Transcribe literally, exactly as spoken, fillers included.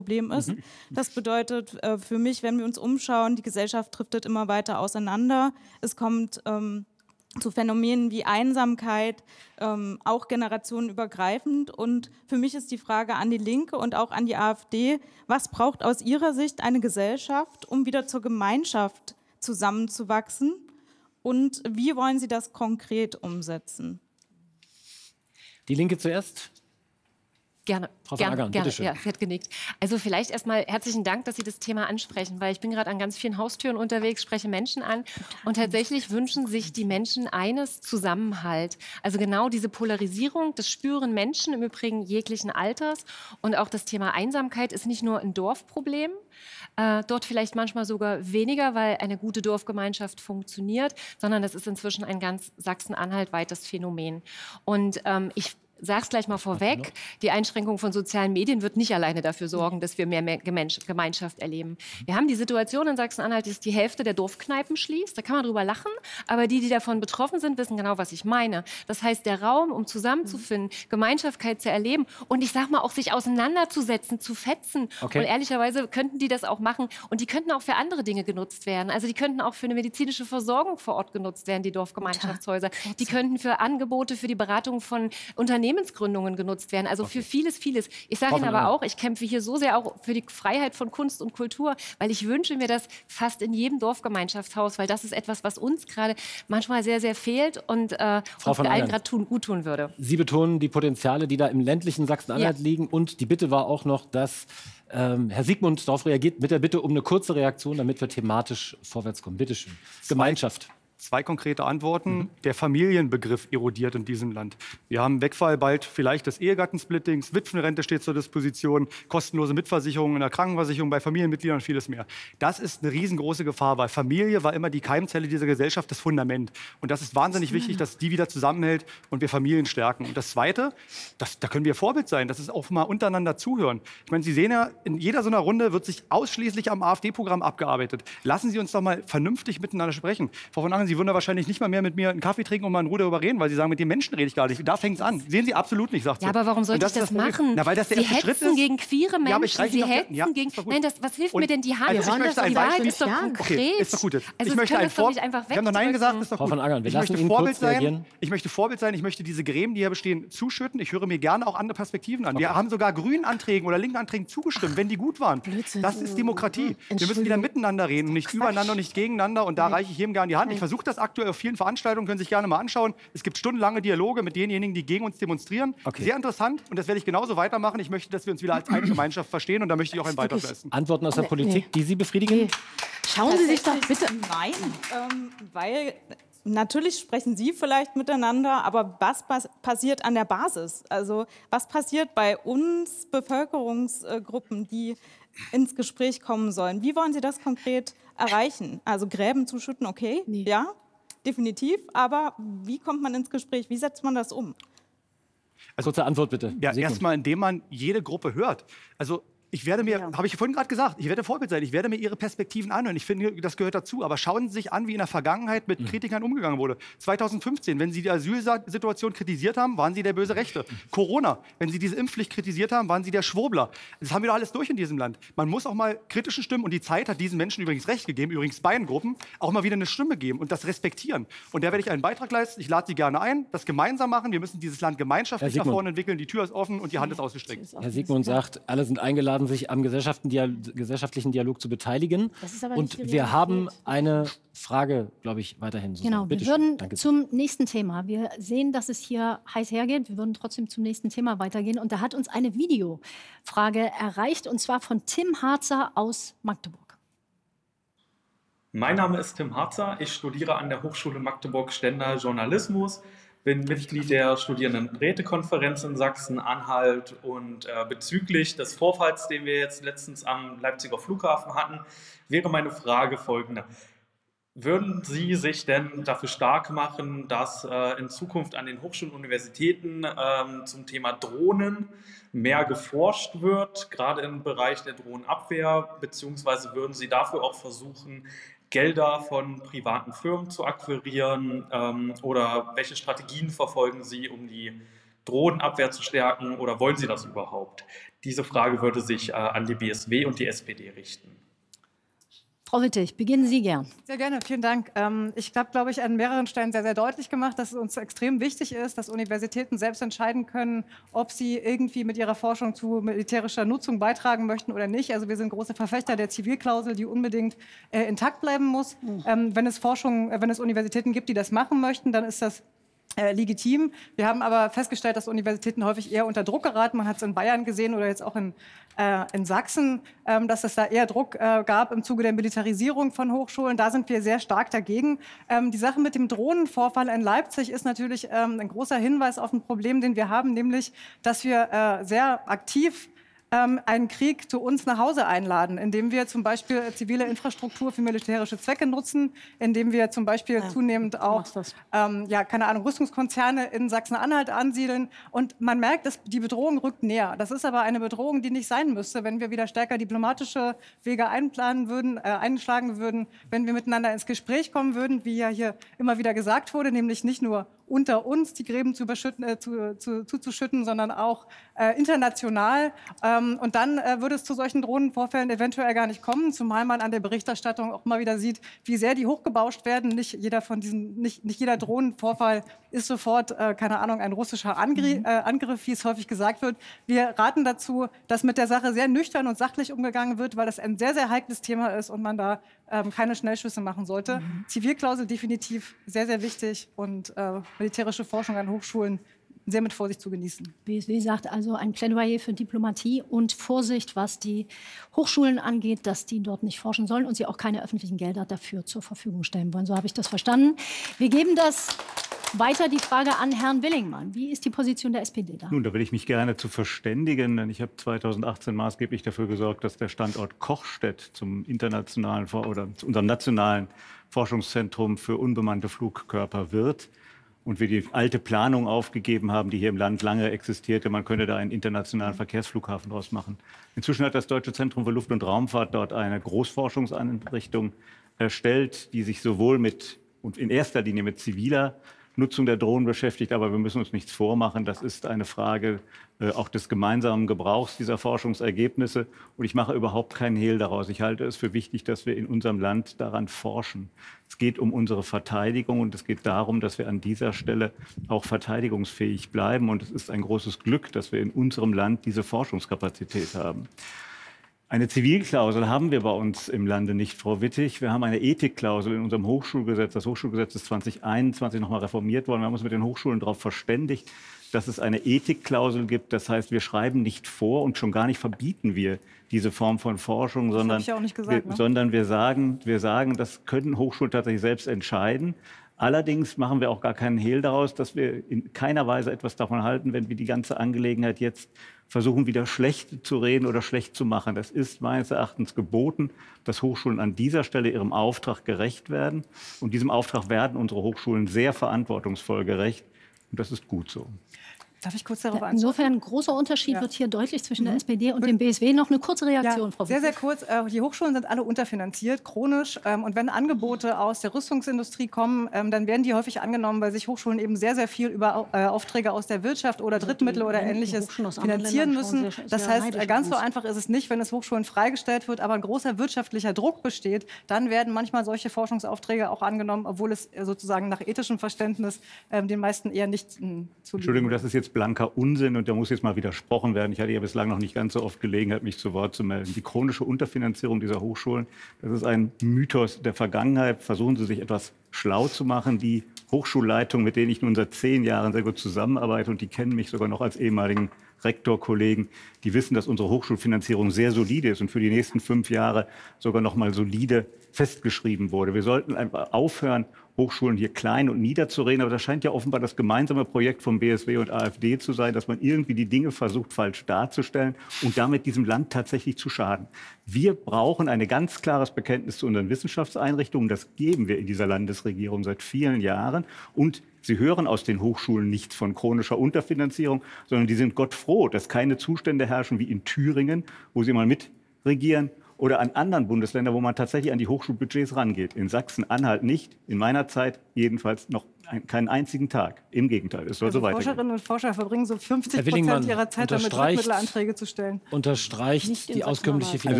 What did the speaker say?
Problem ist. Mhm. Das bedeutet äh, für mich, wenn wir uns umschauen, die Gesellschaft driftet immer weiter auseinander. Es kommt ähm, zu Phänomenen wie Einsamkeit, ähm, auch generationenübergreifend. Und für mich ist die Frage an die Linke und auch an die AfD, was braucht aus Ihrer Sicht eine Gesellschaft, um wieder zur Gemeinschaft zusammenzuwachsen? Und wie wollen Sie das konkret umsetzen? Die Linke zuerst. Gerne, Frau von gerne, Agern, gerne. bitteschön. Ja, sie hat genickt. Also vielleicht erstmal herzlichen Dank, dass Sie das Thema ansprechen, weil ich bin gerade an ganz vielen Haustüren unterwegs, spreche Menschen an und tatsächlich wünschen sich die Menschen eines: Zusammenhalt. Also genau diese Polarisierung, das spüren Menschen im Übrigen jeglichen Alters, und auch das Thema Einsamkeit ist nicht nur ein Dorfproblem, äh, dort vielleicht manchmal sogar weniger, weil eine gute Dorfgemeinschaft funktioniert, sondern das ist inzwischen ein ganz Sachsen-Anhalt-weites Phänomen. Und ähm, ich sag's gleich mal vorweg, die Einschränkung von sozialen Medien wird nicht alleine dafür sorgen, dass wir mehr Gemeinschaft erleben. Wir haben die Situation in Sachsen-Anhalt, dass die Hälfte der Dorfkneipen schließt. Da kann man drüber lachen, aber die, die davon betroffen sind, wissen genau, was ich meine. Das heißt, der Raum, um zusammenzufinden, Gemeinschaftkeit zu erleben und ich sag mal auch sich auseinanderzusetzen, zu fetzen. Okay. Und ehrlicherweise könnten die das auch machen und die könnten auch für andere Dinge genutzt werden. Also die könnten auch für eine medizinische Versorgung vor Ort genutzt werden, die Dorfgemeinschaftshäuser. Die könnten für Angebote, für die Beratung von Unternehmen Unternehmensgründungen genutzt werden, also für vieles, vieles. Ich sage Ihnen aber auch, ich kämpfe hier so sehr auch für die Freiheit von Kunst und Kultur, weil ich wünsche mir das fast in jedem Dorfgemeinschaftshaus, weil das ist etwas, was uns gerade manchmal sehr, sehr fehlt und, äh, und für allen gerade tun, gut tun würde. Sie betonen die Potenziale, die da im ländlichen Sachsen-Anhalt Ja. liegen, und die Bitte war auch noch, dass ähm, Herr Siegmund darauf reagiert mit der Bitte um eine kurze Reaktion, damit wir thematisch vorwärts kommen. Bitte schön. Gemeinschaft. Zwei konkrete Antworten. Mhm. Der Familienbegriff erodiert in diesem Land. Wir haben Wegfall bald vielleicht des Ehegattensplittings, Witwenrente steht zur Disposition, kostenlose Mitversicherung in der Krankenversicherung bei Familienmitgliedern und vieles mehr. Das ist eine riesengroße Gefahr, weil Familie war immer die Keimzelle dieser Gesellschaft, das Fundament. Und das ist wahnsinnig wichtig, dass die wieder zusammenhält und wir Familien stärken. Und das Zweite, das, da können wir Vorbild sein, das ist auch mal untereinander zuhören. Ich meine, Sie sehen ja, in jeder so einer Runde wird sich ausschließlich am AfD-Programm abgearbeitet. Lassen Sie uns doch mal vernünftig miteinander sprechen. Frau von Agern, Sie würden da wahrscheinlich nicht mal mehr mit mir einen Kaffee trinken und mal in Ruhe darüber reden, weil Sie sagen, mit den Menschen rede ich gar nicht. Da fängt es an. Sehen Sie absolut nicht, sagt sie. Ja, aber warum sollte ich das, das machen? Na, weil das der Sie erste Schritt hetzen ist. gegen queere Menschen, Ja, aber ich reiche Sie Ihnen doch- hetzen ja, gegen... ist doch gut. Nein, das, was hilft Und- mir denn die Hand? Also ich möchte ein die Wahrheit Beispiel- ist doch Ja, konkret. okay, ist doch gut. Also ich das möchte können ein wir doch Vor nicht einfach Wir haben noch Nein gesagt, wegdrücken. ist doch Frau gut. von Agern, wir ich lassen möchte Ihnen Vorbild kurz reagieren. sein. Ich möchte Vorbild sein. Ich möchte diese Gremien, die hier bestehen, zuschütten. Ich höre mir gerne auch andere Perspektiven an. Wir haben sogar grünen Anträgen oder linken Anträgen zugestimmt, wenn die gut waren. Blödsinn. Das ist Demokratie. Wir müssen wieder Entschuldigung. miteinander reden und nicht übereinander und nicht gegeneinander. Und da reiche ich jedem gerne die Hand. Ich versuche das aktuell auf vielen Veranstaltungen, können Sie sich gerne mal anschauen. Es gibt stundenlange Dialoge mit denjenigen, die gegen uns demonstrieren. Okay. Sehr interessant und das werde ich genauso weitermachen. Ich möchte, dass wir uns wieder als eine Gemeinschaft verstehen und da möchte ich auch einen Beitrag leisten. Antworten aus der Nee. Politik, die Sie befriedigen? Schauen Sie sich doch bitte... Nein, ähm, weil natürlich sprechen Sie vielleicht miteinander, aber was pas passiert an der Basis? Also was passiert bei uns Bevölkerungsgruppen, die ins Gespräch kommen sollen? Wie wollen Sie das konkret erreichen? Also Gräben zuschütten, okay, Nee. ja, definitiv, aber wie kommt man ins Gespräch? Wie setzt man das um? Kurze Antwort bitte. Ja, Sigmund. erstmal, indem man jede Gruppe hört. Also ich werde mir, Ja. habe ich vorhin gerade gesagt, ich werde Vorbild sein, ich werde mir ihre Perspektiven anhören. Ich finde, das gehört dazu. Aber schauen Sie sich an, wie in der Vergangenheit mit Kritikern umgegangen wurde. zweitausendfünfzehn, wenn Sie die Asylsituation kritisiert haben, waren Sie der böse Rechte. Corona, wenn Sie diese Impfpflicht kritisiert haben, waren Sie der Schwurbler. Das haben wir doch alles durch in diesem Land. Man muss auch mal kritischen Stimmen, und die Zeit hat diesen Menschen übrigens recht gegeben, übrigens beiden Gruppen, auch mal wieder eine Stimme geben und das respektieren. Und da werde ich einen Beitrag leisten. Ich lade Sie gerne ein, das gemeinsam machen. Wir müssen dieses Land gemeinschaftlich Herr nach Sigmund. vorne entwickeln. Die Tür ist offen und die Hand ist ausgestreckt. Herr Siegmund sagt, alle sind eingeladen, sich am gesellschaftlichen Dialog zu beteiligen. Das ist aber Und nicht die wir haben Realität. eine Frage, glaube ich, weiterhin. Susanne. Genau, wir Bitte würden schön. Danke. zum nächsten Thema. Wir sehen, dass es hier heiß hergeht. Wir würden trotzdem zum nächsten Thema weitergehen. Und da hat uns eine Videofrage erreicht, und zwar von Tim Harzer aus Magdeburg. Mein Name ist Tim Harzer. Ich studiere an der Hochschule Magdeburg-Stender Journalismus, bin Mitglied der Studierendenrätekonferenz in Sachsen-Anhalt und äh, bezüglich des Vorfalls, den wir jetzt letztens am Leipziger Flughafen hatten, wäre meine Frage folgende. Würden Sie sich denn dafür stark machen, dass äh, in Zukunft an den Hochschulen und Universitäten ähm, zum Thema Drohnen mehr geforscht wird, gerade im Bereich der Drohnenabwehr, beziehungsweise würden Sie dafür auch versuchen, Gelder von privaten Firmen zu akquirieren, ähm, oder welche Strategien verfolgen Sie, um die Drohnenabwehr zu stärken, oder wollen Sie das überhaupt? Diese Frage würde sich äh, an die B S W und die S P D richten. Frau Wittig, beginnen Sie gern. Sehr gerne, vielen Dank. Ähm, ich habe, glaube ich, an mehreren Stellen sehr, sehr deutlich gemacht, dass es uns extrem wichtig ist, dass Universitäten selbst entscheiden können, ob sie irgendwie mit ihrer Forschung zu militärischer Nutzung beitragen möchten oder nicht. Also wir sind große Verfechter der Zivilklausel, die unbedingt äh, intakt bleiben muss. Ähm, wenn es Forschung, äh, wenn es Universitäten gibt, die das machen möchten, dann ist das Äh, legitim. Wir haben aber festgestellt, dass Universitäten häufig eher unter Druck geraten. Man hat es in Bayern gesehen oder jetzt auch in, äh, in Sachsen, ähm, dass es da eher Druck äh, gab im Zuge der Militarisierung von Hochschulen. Da sind wir sehr stark dagegen. Ähm, die Sache mit dem Drohnenvorfall in Leipzig ist natürlich ähm, ein großer Hinweis auf ein Problem, den wir haben, nämlich, dass wir äh, sehr aktiv einen Krieg zu uns nach Hause einladen, indem wir zum Beispiel zivile Infrastruktur für militärische Zwecke nutzen, indem wir zum Beispiel ja, zunehmend auch, ähm, ja, keine Ahnung, Rüstungskonzerne in Sachsen-Anhalt ansiedeln. Und man merkt, dass die Bedrohung rückt näher. Das ist aber eine Bedrohung, die nicht sein müsste, wenn wir wieder stärker diplomatische Wege einplanen würden, äh, einschlagen würden, wenn wir miteinander ins Gespräch kommen würden, wie ja hier immer wieder gesagt wurde, nämlich nicht nur unter uns die Gräben zu überschütten, äh, zu, zu, zuzuschütten, sondern auch äh, international. Ähm, und dann äh, würde es zu solchen Drohnenvorfällen eventuell gar nicht kommen, zumal man an der Berichterstattung auch mal wieder sieht, wie sehr die hochgebauscht werden. Nicht jeder von diesen, nicht, nicht jeder Drohnenvorfall ist sofort, äh, keine Ahnung, ein russischer Angriff, mhm. äh, Angriff, wie es häufig gesagt wird. Wir raten dazu, dass mit der Sache sehr nüchtern und sachlich umgegangen wird, weil das ein sehr, sehr heikles Thema ist und man da ähm, keine Schnellschüsse machen sollte. Mhm. Zivilklausel definitiv sehr, sehr wichtig und äh, militärische Forschung an Hochschulen sehr mit Vorsicht zu genießen. B S W sagt also ein Plädoyer für Diplomatie und Vorsicht, was die Hochschulen angeht, dass die dort nicht forschen sollen und sie auch keine öffentlichen Gelder dafür zur Verfügung stellen wollen. So habe ich das verstanden. Wir geben das weiter, die Frage an Herrn Willingmann. Wie ist die Position der S P D da? Nun, da will ich mich gerne zu verständigen, denn ich habe zweitausendachtzehn maßgeblich dafür gesorgt, dass der Standort Kochstedt zum internationalen oder zu unserem nationalen Forschungszentrum für unbemannte Flugkörper wird. Und wir die alte Planung aufgegeben haben, die hier im Land lange existierte. Man könnte da einen internationalen Verkehrsflughafen draus machen. Inzwischen hat das Deutsche Zentrum für Luft- und Raumfahrt dort eine Großforschungseinrichtung erstellt, die sich sowohl mit und in erster Linie mit ziviler Nutzung der Drohnen beschäftigt. Aber wir müssen uns nichts vormachen. Das ist eine Frage äh, auch des gemeinsamen Gebrauchs dieser Forschungsergebnisse. Und ich mache überhaupt keinen Hehl daraus. Ich halte es für wichtig, dass wir in unserem Land daran forschen. Es geht um unsere Verteidigung und es geht darum, dass wir an dieser Stelle auch verteidigungsfähig bleiben. Und es ist ein großes Glück, dass wir in unserem Land diese Forschungskapazität haben. Eine Zivilklausel haben wir bei uns im Lande nicht, Frau Wittig. Wir haben eine Ethikklausel in unserem Hochschulgesetz. Das Hochschulgesetz ist zweitausendeinundzwanzig noch mal reformiert worden. Wir haben uns mit den Hochschulen darauf verständigt, dass es eine Ethikklausel gibt. Das heißt, wir schreiben nicht vor und schon gar nicht verbieten wir diese Form von Forschung, sondern, das hab ich auch nicht gesagt, wir, ne? sondern wir sagen, wir sagen, das können Hochschulen tatsächlich selbst entscheiden. Allerdings machen wir auch gar keinen Hehl daraus, dass wir in keiner Weise etwas davon halten, wenn wir die ganze Angelegenheit jetzt versuchen, wieder schlecht zu reden oder schlecht zu machen. Das ist meines Erachtens geboten, dass Hochschulen an dieser Stelle ihrem Auftrag gerecht werden. Und diesem Auftrag werden unsere Hochschulen sehr verantwortungsvoll gerecht. Und das ist gut so. Darf ich kurz darauf antworten? Insofern ein großer Unterschied Ja. wird hier deutlich zwischen der Mhm. S P D und dem B S W. Noch eine kurze Reaktion, Ja, Frau sehr, sehr Wittig. kurz. Äh, Die Hochschulen sind alle unterfinanziert, chronisch. Ähm, Und wenn Angebote aus der Rüstungsindustrie kommen, ähm, dann werden die häufig angenommen, weil sich Hochschulen eben sehr, sehr viel über äh, Aufträge aus der Wirtschaft oder Drittmittel oder ähnliches Hochschulen aus anderen finanzieren Ländern schauen müssen. sehr- Das sehr heißt, neidisch äh, ganz so aus. einfach ist es nicht, wenn es Hochschulen freigestellt wird, aber ein großer wirtschaftlicher Druck besteht, dann werden manchmal solche Forschungsaufträge auch angenommen, obwohl es äh, sozusagen nach ethischem Verständnis ähm, den meisten eher nicht mh, zu Entschuldigung, das ist jetzt blanker Unsinn und da muss jetzt mal widersprochen werden. Ich hatte ja bislang noch nicht ganz so oft Gelegenheit, mich zu Wort zu melden. Die chronische Unterfinanzierung dieser Hochschulen, das ist ein Mythos der Vergangenheit. Versuchen Sie sich etwas schlau zu machen. Die Hochschulleitung, mit denen ich nun seit zehn Jahren sehr gut zusammenarbeite und die kennen mich sogar noch als ehemaligen Rektorkollegen, die wissen, dass unsere Hochschulfinanzierung sehr solide ist und für die nächsten fünf Jahre sogar noch mal solide festgeschrieben wurde. Wir sollten einfach aufhören, Hochschulen hier klein und niederzureden, aber das scheint ja offenbar das gemeinsame Projekt von B S W und AfD zu sein, dass man irgendwie die Dinge versucht, falsch darzustellen und damit diesem Land tatsächlich zu schaden. Wir brauchen ein ganz klares Bekenntnis zu unseren Wissenschaftseinrichtungen. Das geben wir in dieser Landesregierung seit vielen Jahren. Und Sie hören aus den Hochschulen nichts von chronischer Unterfinanzierung, sondern die sind Gott froh, dass keine Zustände herrschen wie in Thüringen, wo sie mal mitregieren oder an anderen Bundesländern, wo man tatsächlich an die Hochschulbudgets rangeht. In Sachsen-Anhalt nicht, in meiner Zeit jedenfalls noch ein, keinen einzigen Tag. Im Gegenteil, es soll Also so weitergehen. Forscherinnen und Forscher verbringen so fünfzig Herr Willingmann Prozent ihrer Zeit damit, unterstreicht- Drittmittelanträge zu stellen. Unterstreicht Nicht in die auskömmliche Sachsen-Anhalt. Also